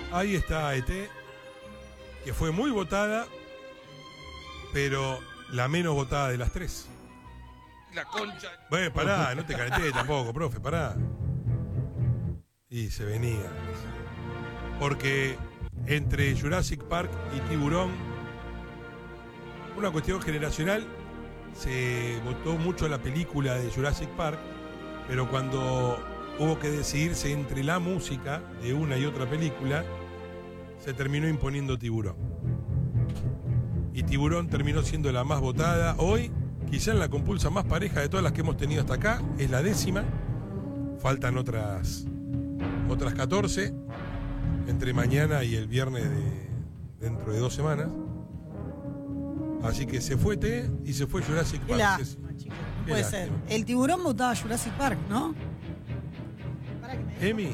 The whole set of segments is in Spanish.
Ahí está ET, que fue muy votada, pero la menos votada de las tres. La concha. Bueno, pará, no te calenté tampoco, profe, pará. Y se venía. Porque entre Jurassic Park y Tiburón, una cuestión generacional, se votó mucho la película de Jurassic Park, pero cuando hubo que decidirse entre la música de una y otra película, se terminó imponiendo Tiburón. Y Tiburón terminó siendo la más votada. Hoy, quizá en la compulsa más pareja de todas las que hemos tenido hasta acá, es la 10ª. Faltan otras 14 entre mañana y el viernes dentro de 2 semanas. Así que se fue T y se fue Jurassic Park. No puede ser. El Tiburón votaba Jurassic Park, ¿no? Emi,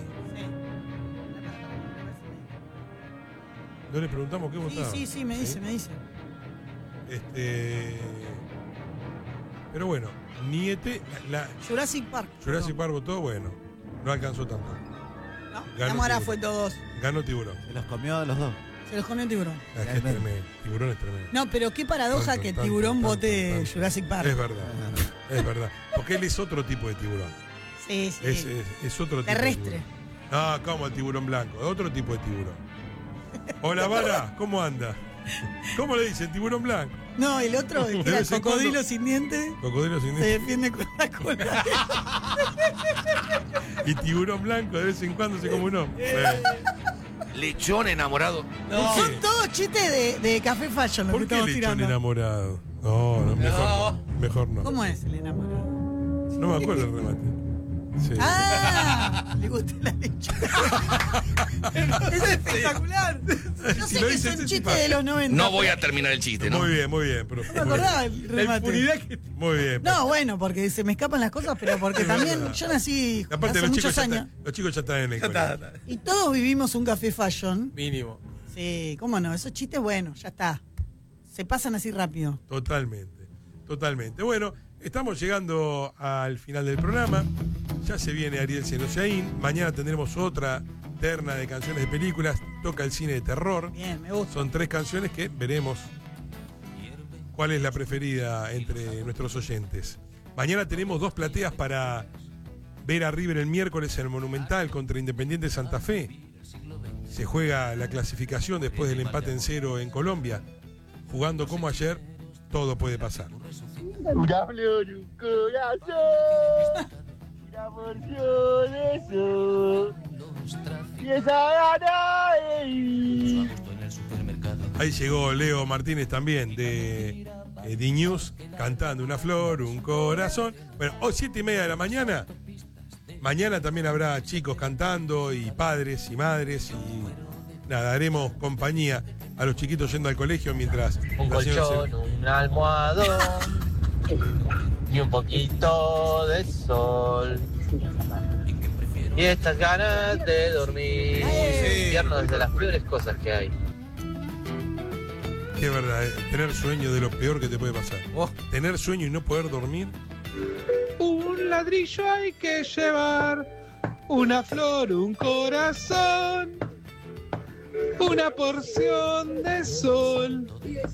¿no le preguntamos qué votaba? Sí, me dice. Pero bueno, Niete, Jurassic Park. Jurassic Park votó, bueno, no alcanzó tanto. ¿No? La mora fue todos. Ganó Tiburón. Se los comió a los dos. Se los comió el Tiburón. Es que es tremendo. Tiburón es tremendo. No, pero qué paradoja que Tiburón vote Jurassic Park. Es verdad. Porque él es otro tipo de tiburón. Sí. Es otro tipo. Terrestre. No, como el tiburón blanco, otro tipo de tiburón. Hola, Vara, ¿cómo anda? ¿Cómo le dicen? ¿Tiburón blanco? No, el otro, el que era el cocodrilo sin dientes. Cocodrilo sin Se dientes. defiende con la cola. Y tiburón blanco de vez en cuando se come un hombre. Lechón enamorado. No. Son todos chistes de Café Fashion los que ¿Por qué estamos lechón tirando. enamorado? No, mejor no. ¿Cómo es el enamorado? No me acuerdo el remate. Sí. Le gusta la leche. Es espectacular. Yo sé que son chistes de los 90. No voy a terminar el chiste, ¿no? Muy bien, profe. No me acordaba el remate. Muy bien. No, bueno, porque se me escapan las cosas, pero porque también yo nací Aparte, hace muchos años. Los chicos ya están en el colegio. Y todos vivimos un Café Fashion. Mínimo. Sí, cómo no, esos chistes, bueno, ya está. Se pasan así rápido. Totalmente. Bueno, estamos llegando al final del programa. Ya se viene Ariel Senoyaín. Mañana tendremos otra terna de canciones de películas. Toca el cine de terror. Bien, me gusta. Son 3 canciones que veremos cuál es la preferida entre nuestros oyentes. Mañana tenemos 2 plateas para ver a River el miércoles en el Monumental contra Independiente Santa Fe. Se juega la clasificación después del empate en 0 en Colombia. Jugando como ayer, todo puede pasar. Una flor, un corazón, una porción de sol, y esa gana de vivir. Ahí llegó Leo Martínez también de D-News cantando Una flor, un corazón. Bueno, hoy 7:30 de la mañana. Mañana también habrá chicos cantando y padres y madres y nada, haremos compañía a los chiquitos yendo al colegio mientras... Un colchón, un almohadón y un poquito de sol. Y estas ganas de dormir. Invierno es de las peores cosas que hay. Qué verdad, tener sueño de lo peor que te puede pasar. Tener sueño y no poder dormir. Un ladrillo hay que llevar, una flor, un corazón, una porción de sol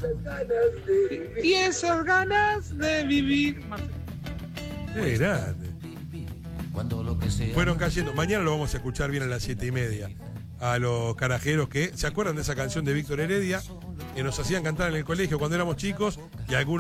y esas ganas de vivir. Qué grande. Fueron cayendo. Mañana lo vamos a escuchar bien a las 7:30. A los carajeros que se acuerdan de esa canción de Víctor Heredia que nos hacían cantar en el colegio cuando éramos chicos y algunos